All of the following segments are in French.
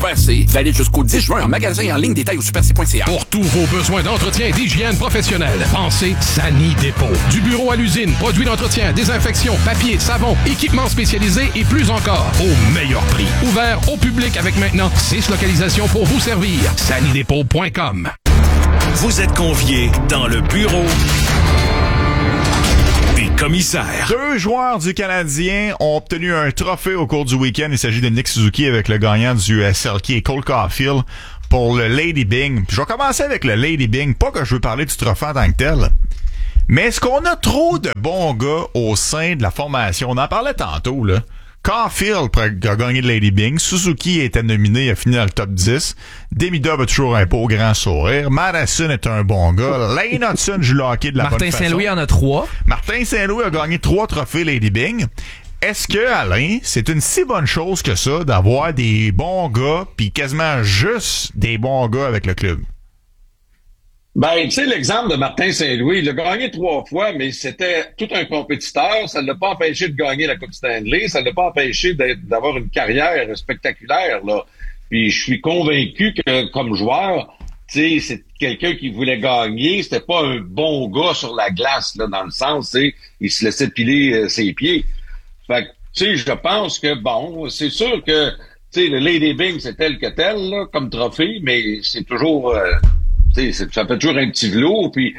Super C. Valide jusqu'au 10 juin en magasin et en ligne. Détails au superc.ca. Pour tous vos besoins d'entretien et d'hygiène professionnelle, pensez Sani Dépôt. Du bureau à l'usine, produits d'entretien, désinfection, papier, savon, équipements spécialisés et plus encore. Au meilleur prix. Ouvert au public avec maintenant 6 localisations pour vous servir. sanidépôt.com. Vous êtes conviés dans le bureau des commissaires. 2 joueurs du Canadien ont obtenu un trophée au cours du week-end. Il s'agit de Nick Suzuki avec le gagnant du SLK et Cole Caulfield pour le Lady Byng. Puis je vais commencer avec le Lady Byng. Pas que je veux parler du trophée en tant que tel, mais est-ce qu'on a trop de bons gars au sein de la formation? On en parlait tantôt, là. Caulfield a gagné le Lady Byng. Suzuki était nominé, il a fini dans le top 10. Demidov a toujours un beau grand sourire. Madison est un bon gars. Lane Hudson joue le hockey de la bonne façon. Martin Saint-Louis en a 3. Martin Saint-Louis a gagné 3 trophées Lady Byng. Est-ce que, Alain, c'est une si bonne chose que ça d'avoir des bons gars puis quasiment juste des bons gars avec le club? Ben, tu sais, l'exemple de Martin Saint-Louis, il a gagné 3 fois, mais c'était tout un compétiteur. Ça ne l'a pas empêché de gagner la Coupe Stanley. Ça ne l'a pas empêché d'avoir une carrière spectaculaire, là. Puis je suis convaincu que, comme joueur, tu sais, c'est quelqu'un qui voulait gagner. C'était pas un bon gars sur la glace, là, dans le sens, tu sais, il se laissait piler ses pieds. Fait que, tu sais, je pense que, bon, c'est sûr que, tu sais, le Lady Byng, c'est tel que tel, là, comme trophée, mais c'est toujours... ça fait toujours un petit velours, puis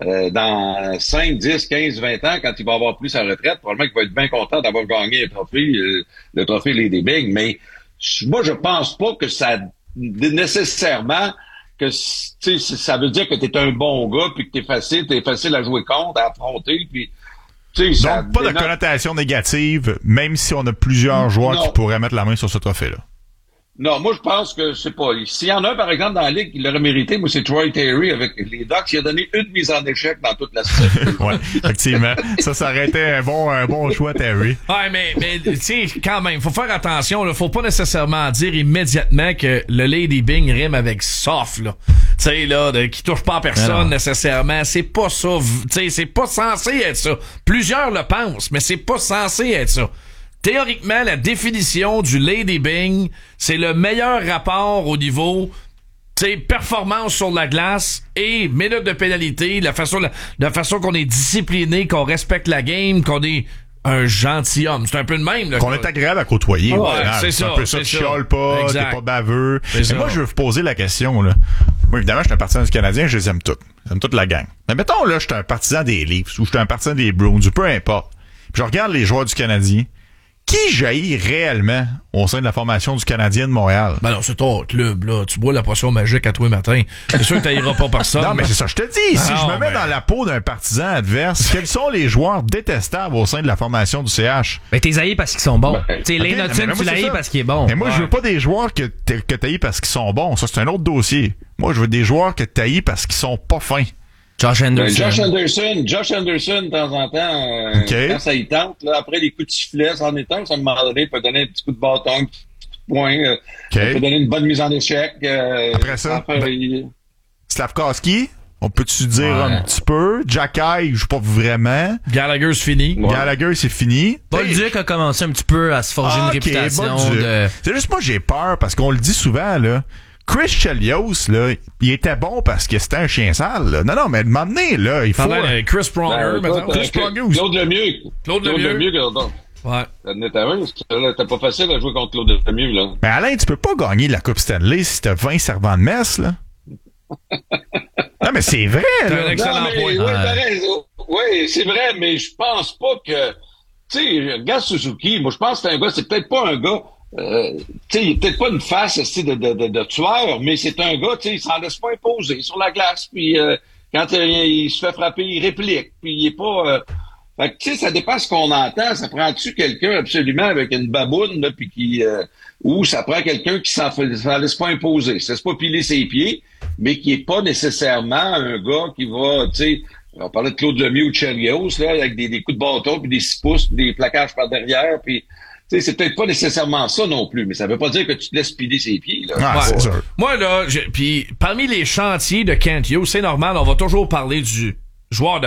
dans 5, 10, 15, 20 ans, quand il va avoir pris sa retraite, probablement qu'il va être bien content d'avoir gagné un trophée, le trophée Lady Byng. Mais moi, je pense pas que ça nécessairement que ça veut dire que t'es un bon gars, puis que t'es facile à jouer contre, à affronter, puis ça donc, pas de connotation négative, même si on a plusieurs joueurs qui pourraient mettre la main sur ce trophée-là. Non, moi, je pense que c'est pas. S'il y en a un, par exemple, dans la Ligue qui l'aurait mérité, moi, c'est Troy Terry avec les Ducks. Il a donné une mise en échec dans toute la série. Ouais, effectivement. Ça aurait été un bon choix, Terry. Ouais, mais tu sais, quand même, faut faire attention, là. Faut pas nécessairement dire immédiatement que le Lady Byng rime avec soft, là. Tu sais, là, qui touche pas à personne nécessairement. C'est pas ça. Tu sais, c'est pas censé être ça. Plusieurs le pensent, mais c'est pas censé être ça. Théoriquement, la définition du Lady Byng, c'est le meilleur rapport au niveau, performance sur la glace et minutes de pénalité, la façon qu'on est discipliné, qu'on respecte la game, qu'on est un gentilhomme. C'est un peu de même, là. Qu'on est agréable à côtoyer. Ouais, c'est ça. Un peu ça, tu chiales pas, exact. T'es pas baveux. Mais moi, je veux vous poser la question, là. Moi, évidemment, je suis un partisan du Canadien, je les aime toutes. J'aime toute la gang. Mais mettons, là, je suis un partisan des Leafs, ou je suis un partisan des Bruins, ou peu importe. Puis je regarde les joueurs du Canadien. Qui jaillit réellement au sein de la formation du Canadien de Montréal? Ben non, c'est ton club, là. Tu bois la potion magique à tous les matins. C'est sûr que t'ailleras pas personne. Non, mais c'est ça, je te dis. Si je me mets dans la peau d'un partisan adverse, quels sont les joueurs détestables au sein de la formation du CH? Ben, t'es haïs parce qu'ils sont bons. Tu sais, Lane Hudson, tu l'haïs parce qu'il est bon. Mais moi, je veux pas des joueurs que t'haïs parce qu'ils sont bons. Ça, c'est un autre dossier. Moi, je veux des joueurs que t'haïs parce qu'ils sont pas fins. Josh Anderson, de temps en temps, quand ça y tente, là, après les coups de sifflet, ça en est un, ça, à un moment donné, il peut donner un petit coup de bâton, un petit coup de poing, il peut donner une bonne mise en échec. Après ça, Slavkovski, on peut-tu dire un petit peu? Jacky, il joue pas vraiment. Gallagher, c'est fini. Ouais. Gallagher, c'est fini. Bolduc a commencé un petit peu à se forger une réputation de... C'est juste moi, j'ai peur, parce qu'on le dit souvent, là. Chris Chelios, là, il était bon parce que c'était un chien sale, là. Non, mais m'emmener, là, il faut... Chris Pronger, maintenant. Chris Pronger aussi. Claude Lemieux. Claude Lemieux, ouais. C'était pas facile à jouer contre Claude Lemieux, là. Mais Alain, tu peux pas gagner la Coupe Stanley si t'as 20 servants de messe, là. Non, mais c'est vrai, là. C'est un excellent point. Oui, t'as raison. Oui, c'est vrai, mais je pense pas que... Tu sais, regarde Suzuki, moi, je pense que c'est un gars, c'est peut-être pas un gars... tu sais, il est peut-être pas une face de tueur, mais c'est un gars, tu sais, il s'en laisse pas imposer sur la glace, puis quand il se fait frapper, il réplique, puis il est pas... Fait que, tu sais, ça dépend ce qu'on entend. Ça prend-tu quelqu'un absolument avec une baboune, là, puis qui... ou ça prend quelqu'un qui s'en laisse pas imposer. Ça se pas piler ses pieds, mais qui est pas nécessairement un gars qui va, tu sais... On parlait de Claude Lemieux ou de Chelios, là, avec des coups de bâton, puis des 6 pouces, puis des plaquages par derrière, puis... Tu sais, c'est peut-être pas nécessairement ça non plus, mais ça veut pas dire que tu te laisses piler ses pieds, là. Ah, c'est sûr. Moi, là, puis parmi les chantiers de Kent Hughes, c'est normal, on va toujours parler du joueur de centre.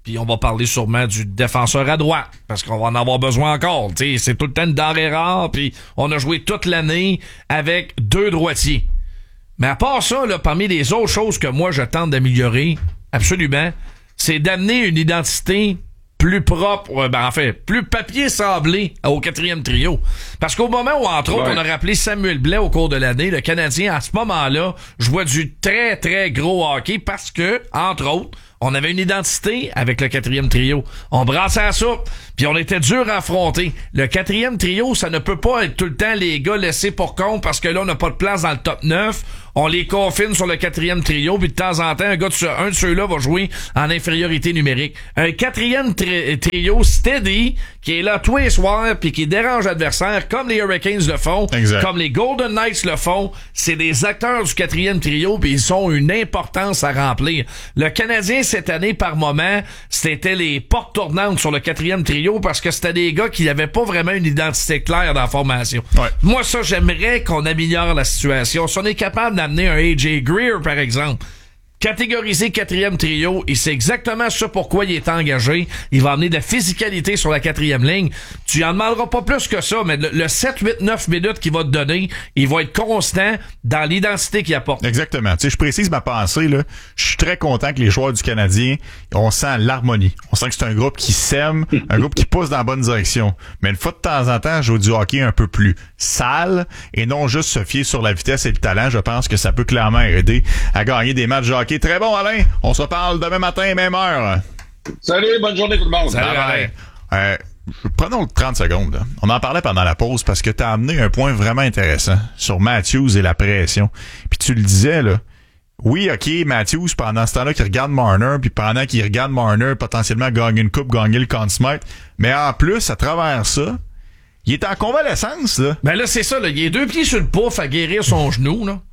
Puis on va parler sûrement du défenseur à droite, parce qu'on va en avoir besoin encore. T'sais, c'est tout le temps une denrée rare, puis on a joué toute l'année avec 2 droitiers. Mais à part ça, là, parmi les autres choses que moi je tente d'améliorer, absolument, c'est d'amener une identité plus propre, plus papier sablé au 4e trio. Parce qu'au moment où, entre autres, on a rappelé Samuel Blais au cours de l'année, le Canadien, à ce moment-là, jouait du très, très gros hockey parce que, entre autres, on avait une identité avec le 4e trio. On brassait la soupe, puis on était dur à affronter. Le 4e trio, ça ne peut pas être tout le temps les gars laissés pour compte parce que là, on n'a pas de place dans le top 9. On les confine sur le 4e trio, puis de temps en temps, un de ceux-là va jouer en infériorité numérique. Un 4e trio steady, qui est là tous les soirs, puis qui dérange l'adversaire, comme les Hurricanes le font, comme les Golden Knights le font. C'est des acteurs du 4e trio, puis ils ont une importance à remplir. Le Canadien, cette année, par moment, c'était les portes tournantes sur le 4e trio, parce que c'était des gars qui n'avaient pas vraiment une identité claire dans la formation. Ouais. Moi, ça, j'aimerais qu'on améliore la situation. Si on est capable d'amener un AJ Greer, par exemple, catégorisé 4e trio, il sait exactement ce pourquoi il est engagé. Il va amener de la physicalité sur la 4e ligne. Tu en demanderas pas plus que ça, mais le 7, 8, 9 minutes qu'il va te donner, il va être constant dans l'identité qu'il apporte. Exactement. Tu sais, je précise ma pensée, là. Je suis très content que les joueurs du Canadien, on sent l'harmonie. On sent que c'est un groupe qui s'aime, un groupe qui pousse dans la bonne direction. Mais une fois de temps en temps, jouer du hockey un peu plus sale et non juste se fier sur la vitesse et le talent. Je pense que ça peut clairement aider à gagner des matchs de hockey. Très bon, Alain. On se reparle demain matin, même heure. Salut, bonne journée tout le monde. Salut, Alain. Prenons 30 secondes. Là. On en parlait pendant la pause parce que tu as amené un point vraiment intéressant sur Matthews et la pression. Puis tu le disais, là. Oui, OK, Matthews, pendant ce temps-là, qu'il regarde Marner, puis pendant qu'il regarde Marner, potentiellement gagner une coupe, gagner le Conn Smythe. Mais en plus, à travers ça, il est en convalescence, là. Ben là, c'est ça, là. Il est 2 pieds sur le pouf à guérir son genou, là.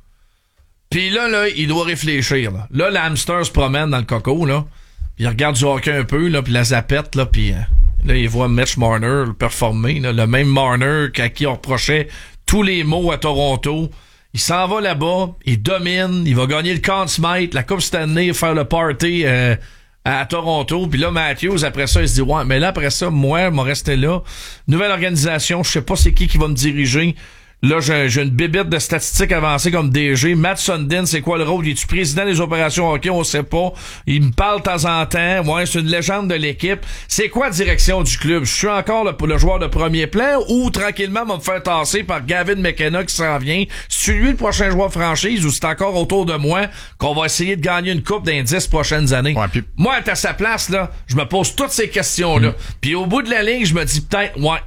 Puis là, il doit réfléchir, là. Là, l'hamster se promène dans le coco, là. Puis il regarde du hockey un peu, là, puis la zapette, là, puis là, il voit Mitch Marner performer, là. Le même Marner à qui on reprochait tous les maux à Toronto. Il s'en va là-bas, il domine, il va gagner le Conn Smythe, la Coupe Stanley, faire le party à Toronto. Puis là, Matthews, après ça, il se dit, ouais, mais là, après ça, moi, je vais rester là. Nouvelle organisation, je sais pas c'est qui va me diriger. Là, j'ai une bébête de statistiques avancées comme DG. Matt Sundin, c'est quoi le rôle? Il est-tu président des opérations hockey? On sait pas. Il me parle de temps en temps. Ouais, c'est une légende de l'équipe. C'est quoi la direction du club? Je suis encore le joueur de premier plan ou tranquillement va me faire tasser par Gavin McKenna qui s'en vient? C'est lui le prochain joueur franchise ou c'est encore autour de moi qu'on va essayer de gagner une coupe dans les 10 prochaines années? Ouais, puis... Moi, à sa place, là, je me pose toutes ces questions-là. Puis au bout de la ligne, je me dis peut-être, ouais...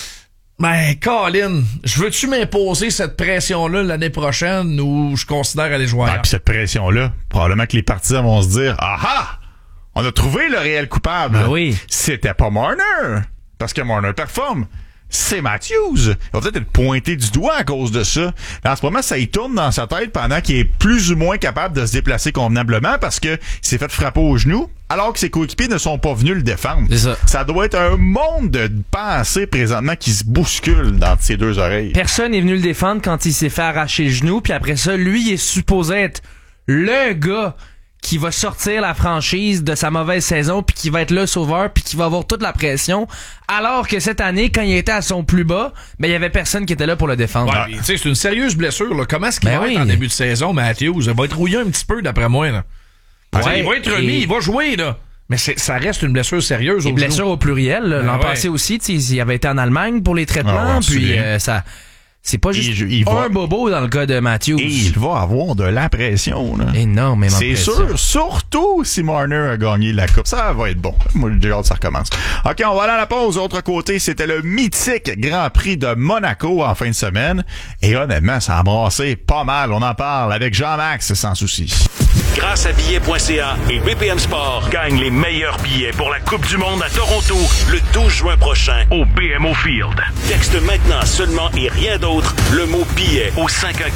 Ben, Colin, je veux-tu m'imposer cette pression-là l'année prochaine ou je considère aller jouer ailleurs? Puis cette pression-là, probablement que les partisans vont se dire, ah! On a trouvé le réel coupable. Ben oui. C'était pas Marner. Parce que Marner performe. C'est Matthews. Il va peut-être être pointé du doigt à cause de ça. En ce moment, ça y tourne dans sa tête pendant qu'il est plus ou moins capable de se déplacer convenablement parce que il s'est fait frapper au genou alors que ses coéquipiers ne sont pas venus le défendre. C'est ça. Ça doit être un monde de pensées présentement qui se bouscule dans ses 2 oreilles. Personne n'est venu le défendre quand il s'est fait arracher le genou, puis après ça, lui, il est supposé être le gars qui va sortir la franchise de sa mauvaise saison puis qui va être le sauveur puis qui va avoir toute la pression, alors que cette année, quand il était à son plus bas, ben il y avait personne qui était là pour le défendre. Ouais, tu sais, c'est une sérieuse blessure, là. Comment est-ce qu'il va être en début de saison, Matthews? Il va être rouillé un petit peu, d'après moi, là. Ouais, il va être remis, il va jouer, là. Mais ça reste une blessure sérieuse. Une blessure au pluriel. L'an passé aussi, il avait été en Allemagne pour les traitements, puis ça... C'est pas juste un bobo dans le cas de Matthews. Et il va avoir de la pression, là. Énormément de pression. C'est sûr, surtout si Marner a gagné la coupe. Ça va être bon. Moi, j'ai hâte que ça recommence. OK, on va aller à la pause. Autre côté, c'était le mythique Grand Prix de Monaco en fin de semaine. Et honnêtement, ça a embrassé pas mal. On en parle avec Jean-Max, sans souci. Grâce à billets.ca et BPM Sport, gagne les meilleurs billets pour la Coupe du Monde à Toronto le 12 juin prochain au BMO Field. Texte maintenant seulement et rien d'autre le mot billet au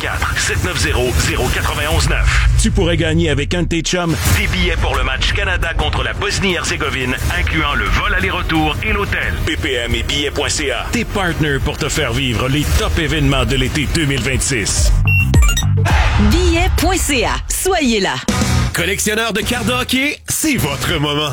514-790-0919. Tu pourrais gagner avec un de tes chums des billets pour le match Canada contre la Bosnie-Herzégovine, incluant le vol aller-retour et l'hôtel. BPM et billets.ca, tes partners pour te faire vivre les top événements de l'été 2026. Billets.ca. Soyez là. Collectionneur de cartes de hockey, c'est votre moment.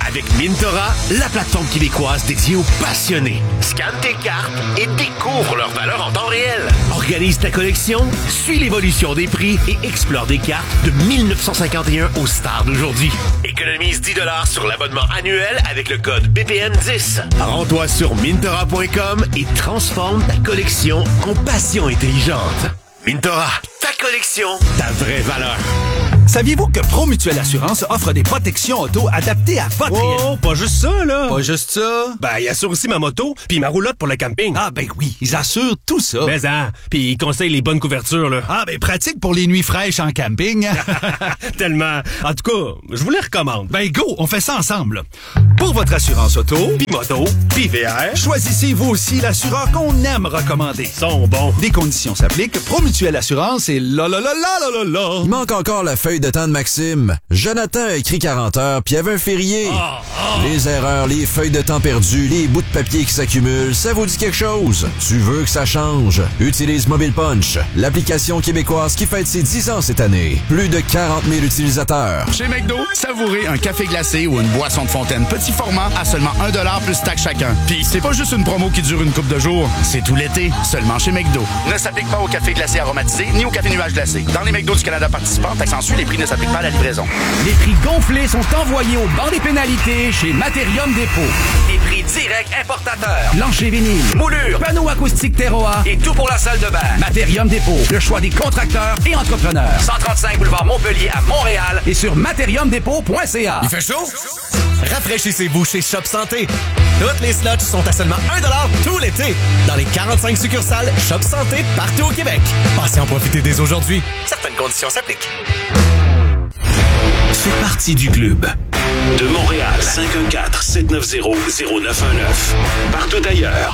avec Mintora, la plateforme québécoise dédiée aux passionnés. Scanne tes cartes et découvre leur valeur en temps réel. Organise ta collection, suis l'évolution des prix et explore des cartes de 1951 aux stars d'aujourd'hui. Économise 10 $ sur l'abonnement annuel avec le code BPM10. Rends-toi sur Mintora.com et transforme ta collection en passion intelligente. Mintora, ta collection, ta vraie valeur. Saviez-vous que Promutuelle Assurance offre des protections auto adaptées à votre réalité? Oh, pas juste ça, là. Pas juste ça? Ben, ils assurent aussi ma moto puis ma roulotte pour le camping. Ah, ben oui, ils assurent tout ça. Mais puis ils conseillent les bonnes couvertures, là. Ah, ben pratique pour les nuits fraîches en camping. Tellement. En tout cas, je vous les recommande. Ben go, on fait ça ensemble. Pour votre assurance auto, Puis moto, puis VR, choisissez vous aussi l'assureur qu'on aime recommander. ils sont bons. Des conditions s'appliquent. Promutuelle Assurance et la. Il manque encore la feuille de temps de Maxime. Jonathan a écrit 40 heures, puis il y avait un férié. Les erreurs, les feuilles de temps perdues, les bouts de papier qui s'accumulent, ça vous dit quelque chose? Tu veux que ça change? Utilise Mobile Punch, l'application québécoise qui fête ses 10 ans cette année. Plus de 40 000 utilisateurs. Chez McDo, savourez un café glacé ou une boisson de fontaine petit format à seulement 1$ plus taxe chacun. Puis c'est pas juste une promo qui dure une couple de jours, c'est tout l'été, seulement chez McDo. Ne s'applique pas au café glacé aromatisé ni au café nuage glacé. Dans les McDo du Canada participants, taxe en les prix ne s'appliquent pas à la livraison. Les prix gonflés sont envoyés au banc des pénalités chez Materium Dépôt. Des prix directs importateurs. Plancher vinyle, Moulure, panneaux acoustiques Terroir et tout pour la salle de bain. Materium Dépôt, le choix des contracteurs et entrepreneurs. 135 boulevard Montpellier à Montréal. Et sur materiumdépôt.ca. Il fait chaud? Rafraîchissez-vous chez Shop Santé. Toutes les slots sont à seulement 1$ tout l'été dans les 45 succursales Shop Santé partout au Québec. Passez en profiter dès aujourd'hui. Certaines conditions s'appliquent. Fais partie du club. De Montréal, 514-790-0919. Partout ailleurs,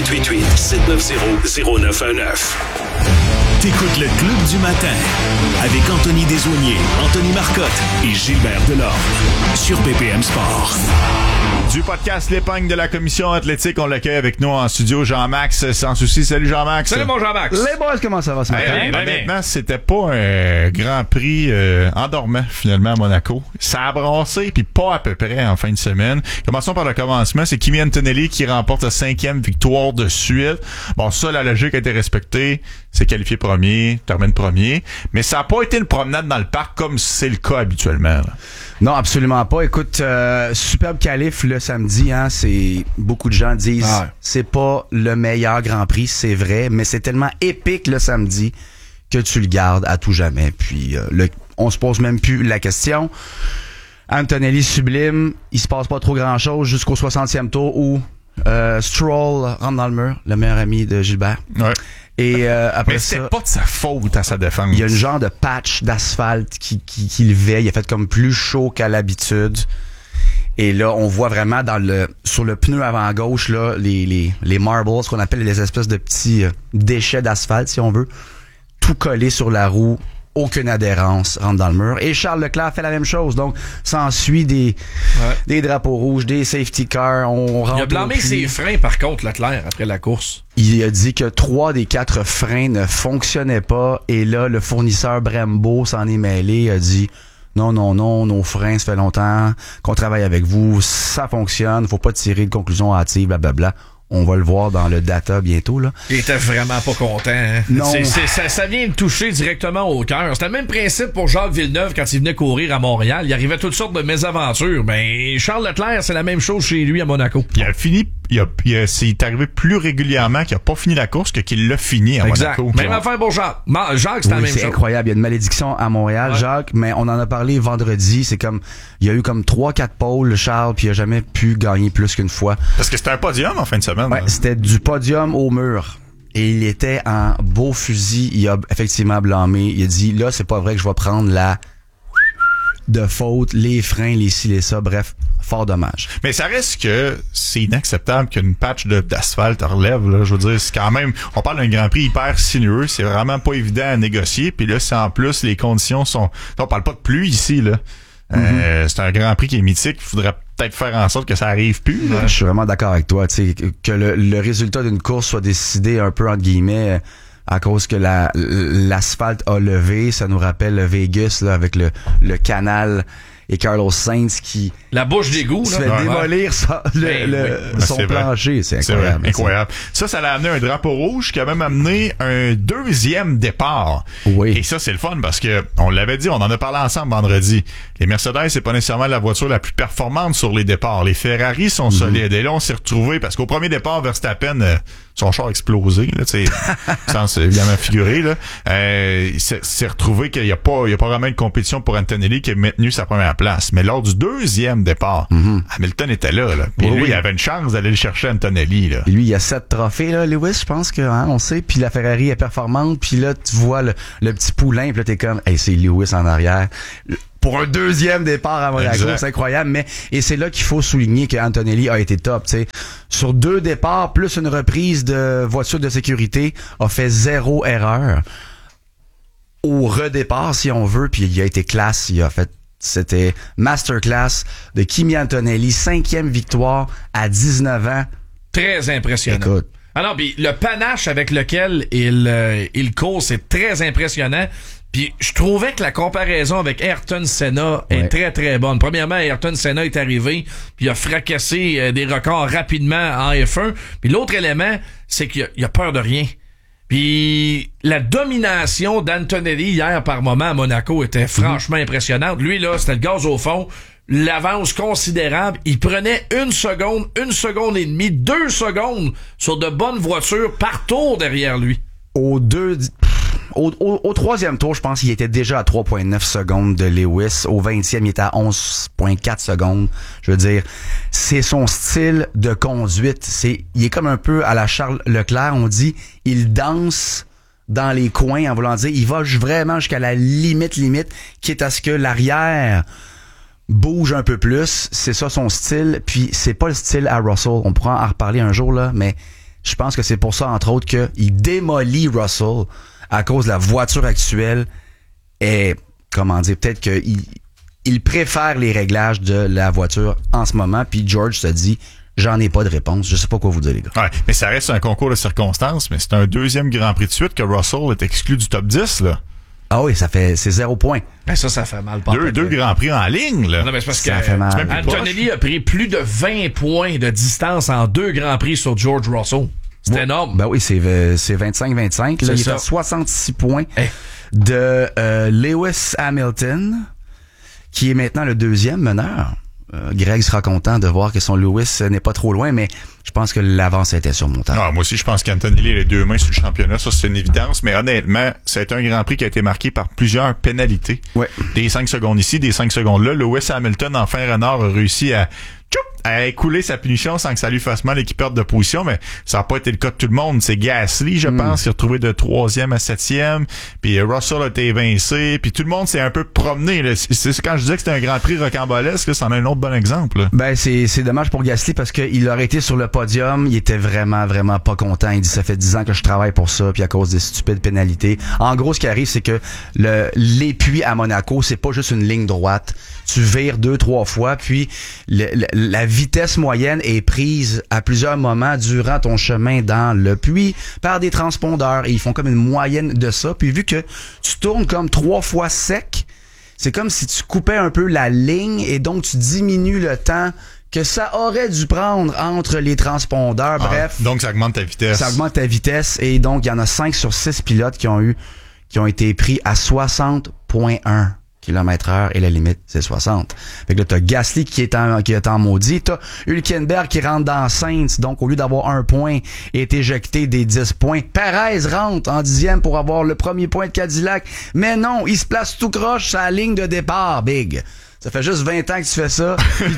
1-888-790-0919. T'écoutes le Club du matin avec Anthony Desaulniers, Anthony Marcotte et Gilbert Delorme sur BPM Sport. Du podcast L'Épingle de la Commission athlétique, on l'accueille avec nous en studio, Jean-Max Sans Souci. Salut Jean-Max. Salut mon Jean-Max. Les boys, comment ça va ce matin? Honnêtement, c'était pas un Grand Prix endormant finalement à Monaco. Ça a brassé, puis pas à peu près en fin de semaine. Commençons par le commencement. C'est Kimi Antonelli qui remporte sa 5e victoire de suite. Bon, ça, la logique a été respectée. C'est qualifié premier, termine premier. Mais ça a pas été une promenade dans le parc comme c'est le cas habituellement, là. Non, absolument pas. Écoute, superbe qualif le samedi, hein, c'est beaucoup de gens disent c'est pas le meilleur Grand Prix, c'est vrai, mais c'est tellement épique le samedi que tu le gardes à tout jamais. Puis on se pose même plus la question. Antonelli sublime, il se passe pas trop grand-chose jusqu'au 60e tour où Stroll rentre dans le mur, le meilleur ami de Gilbert. Ouais. Et après mais ça, c'était pas de sa faute à sa défense. il y a une genre de patch d'asphalte qui le veille. Il a fait comme plus chaud qu'à l'habitude. Et là, on voit vraiment sur le pneu avant gauche là les marbles, ce qu'on appelle les espèces de petits déchets d'asphalte, si on veut, tout collé sur la roue. Aucune adhérence, rentre dans le mur. Et Charles Leclerc fait la même chose. Donc, s'ensuit des drapeaux rouges, des safety cars. Il a blâmé ses freins, par contre, Leclerc, après la course. Il a dit que 3 des 4 freins ne fonctionnaient pas. Et là, le fournisseur Brembo s'en est mêlé. Il a dit non, nos freins, ça fait longtemps qu'on travaille avec vous. Ça fonctionne. Faut pas tirer de conclusion hâtive, blablabla. On va le voir dans le data bientôt, là. Il était vraiment pas content, hein? Non. Ça vient de toucher directement au cœur. C'était le même principe pour Jacques Villeneuve quand il venait courir à Montréal. Il arrivait toutes sortes de mésaventures. Ben, Charles Leclerc, c'est la même chose chez lui à Monaco. Il a fini, c'est arrivé plus régulièrement qu'il a pas fini la course que qu'il l'a fini à Monaco. Même affaire pour Jacques. Jacques, c'est la même chose. C'est incroyable. Il y a une malédiction à Montréal, Jacques, mais on en a parlé vendredi. C'est comme, il y a eu comme 3-4 pôles, Charles, puis il a jamais pu gagner plus qu'une fois. Parce que c'était un podium en fin de semaine. Ouais, c'était du podium au mur. Et il était en beau fusil. Il a effectivement blâmé. Il a dit, là, c'est pas vrai que je vais prendre la de faute, les freins, les ci, les ça. Bref, fort dommage. Mais ça reste que c'est inacceptable qu'une patch d'asphalte relève, là. Je veux dire, c'est quand même, on parle d'un Grand Prix hyper sinueux. C'est vraiment pas évident à négocier. Puis là, c'est en plus, les conditions sont, on parle pas de pluie ici, là. C'est un Grand Prix qui est mythique. Il faudrait peut-être faire en sorte que ça arrive plus. Je suis vraiment d'accord avec toi. Tu sais, que le résultat d'une course soit décidé un peu entre guillemets à cause que l'asphalte a levé. Ça nous rappelle Vegas là, avec le canal et Carlos Sainz qui... La bouche d'égout, se fait démolir son plancher. C'est incroyable. C'est incroyable. Ça l'a amené un drapeau rouge qui a même amené un deuxième départ. Oui. Et ça, c'est le fun parce que, on l'avait dit, on en a parlé ensemble vendredi. Les Mercedes, c'est pas nécessairement la voiture la plus performante sur les départs. Les Ferrari sont solides. Et là, on s'est retrouvés parce qu'au premier départ, Verstappen, son char a explosé, là, tu sais, sans évidemment figurer, là. C'est retrouvé qu'il y a pas vraiment de compétition pour Antonelli qui a maintenu sa première place. Mais lors du deuxième départ, Hamilton était là. Puis lui, il avait une chance d'aller le chercher, Antonelli, là. Et lui, il y a 7 trophées, là, Lewis, je pense que, on sait. Puis la Ferrari est performante. Puis là, tu vois le petit poulain. Puis là, t'es comme, hey, c'est Lewis en arrière. Pour un deuxième départ à Monaco, c'est incroyable. Et c'est là qu'il faut souligner que Antonelli a été top, tu sais. Sur 2 départs, plus une reprise de voiture de sécurité, a fait 0 erreur. Au redépart, si on veut, puis il a été classe. C'était masterclass de Kimi Antonelli, 5e victoire à 19 ans. Très impressionnant. Écoute. Alors, puis le panache avec lequel il court, c'est très impressionnant. Puis je trouvais que la comparaison avec Ayrton Senna est très, très bonne. Premièrement, Ayrton Senna est arrivé, puis il a fracassé des records rapidement en F1. Puis l'autre élément, c'est qu'il a peur de rien. Puis la domination d'Antonelli hier par moment à Monaco était franchement impressionnante. Lui, là, c'était le gaz au fond. L'avance considérable. Il prenait 1 seconde, 1 seconde et demie, 2 secondes sur de bonnes voitures par tour derrière lui. Au 3e tour, je pense qu'il était déjà à 3.9 secondes de Lewis. Au 20e, il était à 11.4 secondes. Je veux dire, c'est son style de conduite. Il est comme un peu à la Charles Leclerc, on dit, il danse dans les coins en voulant dire, il va vraiment jusqu'à la limite, quitte à ce que l'arrière bouge un peu plus. C'est ça son style. Puis c'est pas le style à Russell. On pourra en reparler un jour, là, mais je pense que c'est pour ça, entre autres, qu'il démolit Russell à cause de la voiture actuelle. Et, comment dire, peut-être qu'il préfère les réglages de la voiture en ce moment. Puis George se dit, j'en ai pas de réponse. Je sais pas quoi vous dire, les gars. Ouais, mais ça reste un concours de circonstances. Mais c'est un deuxième Grand Prix de suite que Russell est exclu du top 10, là. Ah oui, c'est 0 point. Ben ça fait mal. Deux Grands Prix en ligne, là. Non, mais c'est parce ça fait mal. Antonelli a pris plus de 20 points de distance en 2 Grands Prix sur George Russell. C'est énorme. Ben oui, c'est 25-25. Là, il est à 66 points de Lewis Hamilton, qui est maintenant le 2e meneur. Greg sera content de voir que son Lewis n'est pas trop loin, mais je pense que l'avance a été surmontable. Ah, moi aussi, je pense qu'Antonelli a les 2 mains sur le championnat. Ça, c'est une évidence. Mais honnêtement, c'est un Grand Prix qui a été marqué par plusieurs pénalités. Ouais. Des 5 secondes ici, des 5 secondes là. Lewis Hamilton, en fin renard, a réussi à écouler sa punition sans que ça lui fasse mal et qu'il perde de position, mais ça n'a pas été le cas de tout le monde. C'est Gasly, je pense, qui a retrouvé de 3e à 7e, puis Russell a été évincé, puis tout le monde s'est un peu promené. Là. C'est quand je disais que c'était un Grand Prix rocambolesque, là, c'en est un autre bon exemple. Là. Ben c'est dommage pour Gasly parce qu'il aurait été sur le podium, il était vraiment, vraiment pas content. Il dit, ça fait 10 ans que je travaille pour ça, puis à cause des stupides pénalités. En gros, ce qui arrive, c'est que l'épuis à Monaco, c'est pas juste une ligne droite. Tu vires 2-3 fois, puis la vitesse moyenne est prise à plusieurs moments durant ton chemin dans le puits par des transpondeurs. Et ils font comme une moyenne de ça. Puis vu que tu tournes comme 3 fois sec, c'est comme si tu coupais un peu la ligne et donc tu diminues le temps que ça aurait dû prendre entre les transpondeurs. Bref. Donc ça augmente ta vitesse. Ça augmente ta vitesse. Et donc il y en a 5 sur 6 pilotes qui ont été pris à 60.1 km/h et la limite, c'est 60. Fait que là, t'as Gasly qui est en maudit. T'as Hülkenberg qui rentre dans Sainz. Donc, au lieu d'avoir 1 point, est éjecté des 10 points. Perez rentre en 10e pour avoir le premier point de Cadillac. Mais non, il se place tout croche sur la ligne de départ, Big. Ça fait juste 20 ans que tu fais ça.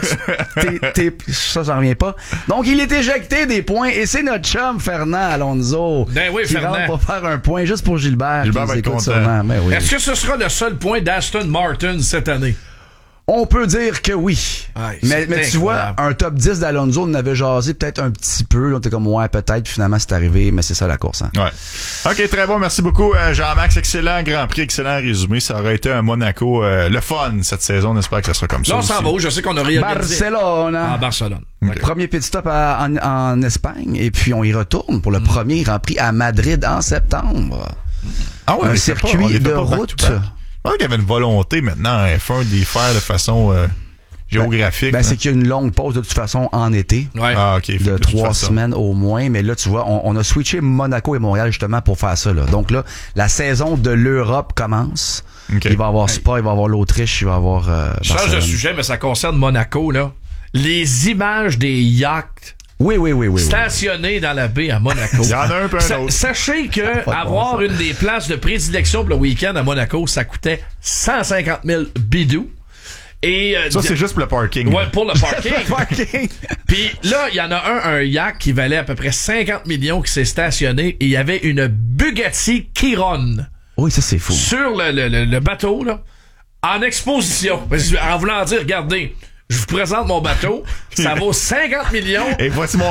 Ça, j'en reviens pas. Donc, il est éjecté des points et c'est notre chum, Fernand Alonso. Ben oui, qui Fernand. rentre pour faire un point juste pour Gilbert. Gilbert va être content. Ben oui. Est-ce que ce sera le seul point d'Aston Martin cette année? On peut dire que oui. Ouais, mais tu vois, un top 10 d'Alonso, on avait jasé peut-être un petit peu. On était comme, ouais, peut-être. Puis finalement, c'est arrivé. Mais c'est ça la course. Hein. Ouais. OK, très bon. Merci beaucoup, Jean-Max. Excellent Grand Prix, excellent résumé. Ça aurait été un Monaco le fun cette saison. On espère que ça sera comme ça. Là, on s'en va où? Je sais qu'on a réorganisé. Barcelone. Ah, Barcelone. Okay. Premier pit stop en Espagne. Et puis, on y retourne pour le premier Grand Prix à Madrid en septembre. Ah ouais, un circuit de route. qu'il y avait une volonté maintenant à F1 d'y faire de façon géographique. Ben, c'est qu'il y a une longue pause de toute façon en été. Ouais. Ah, OK. De 3 semaines au moins. Mais là, tu vois, on a switché Monaco et Montréal justement pour faire ça. Là. Donc là, la saison de l'Europe commence. Okay. Il va y avoir Spa, il va y avoir l'Autriche, il va y avoir... Je change de sujet, mais ça concerne Monaco, là. Les images des yachts oui. stationnés dans la baie à Monaco. Il y en a un peu un autre. Sachez que avoir une des places de prédilection pour le week-end à Monaco, ça coûtait 150 000 bidous. Et, ça, c'est juste pour le parking. Ouais, pour le parking. Puis là, il y en a un yacht qui valait à peu près 50 millions qui s'est stationné et il y avait une Bugatti Chiron. Oui, ça, c'est fou. Sur le bateau, là, en exposition. En voulant dire, regardez, je vous présente mon bateau, ça vaut 50 millions. Et voici mon